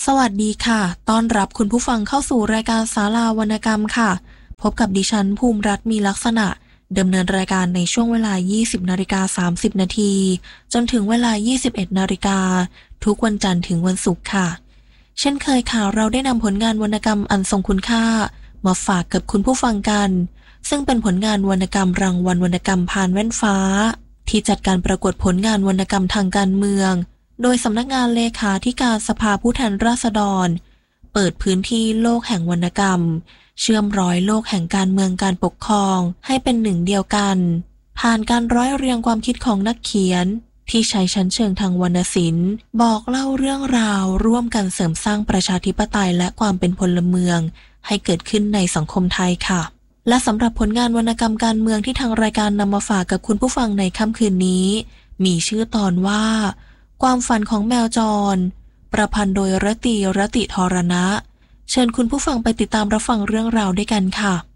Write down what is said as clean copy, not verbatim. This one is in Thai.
สวัสดีค่ะต้อนรับคุณผู้ฟังเข้าสู่รายการศาลาวรรณกรรมค่ะพบกับดิฉันภูมิรัตน์มีลักษณะดำเนินรายการในช่วงเวลา 20:30 นาทีจนถึงเวลา 21 นาฬิกาทุกวันจันทร์ถึงวันศุกร์ค่ะเช่นเคยค่ะเราได้นำผลงานวรรณกรรมอันทรงคุณค่ามาฝากกับคุณผู้ฟังกันซึ่งเป็นผลงานวรรณกรรมรางวัลวรรณกรรมพานแว่นฟ้าที่จัดการประกวดผลงานวรรณกรรมทางการเมืองโดยสำนักงานเลขาธิการสภาผู้แทนราษฎรเปิดพื้นที่โลกแห่งวรรณกรรมเชื่อมร้อยโลกแห่งการเมืองการปกครองให้เป็นหนึ่งเดียวกันผ่านการร้อยเรียงความคิดของนักเขียนที่ใช้ชั้นเชิงทางวรรณศิลป์บอกเล่าเรื่องราวร่วมกันเสริมสร้างประชาธิปไตยและความเป็นพลเมืองให้เกิดขึ้นในสังคมไทยค่ะและสำหรับผลงานวรรณกรรมการเมืองที่ทางรายการนำมาฝากกับคุณผู้ฟังในค่ำคืนนี้มีชื่อตอนว่าความฝันของแมวจรประพันธ์โดยรติธรณะเชิญคุณผู้ฟังไปติดตามรับฟังเรื่องราวด้วยกันค่ะ